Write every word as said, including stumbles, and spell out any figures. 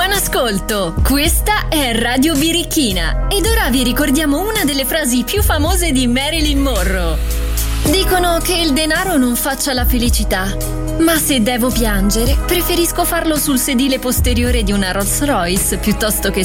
Buon ascolto, questa è Radio Birichina ed ora vi ricordiamo una delle frasi più famose di Marilyn Monroe. Dicono che il denaro non faccia la felicità, ma se devo piangere preferisco farlo sul sedile posteriore di una Rolls Royce piuttosto che